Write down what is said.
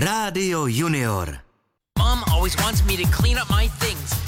Rádio Junior. Mom always wants me to clean up my things.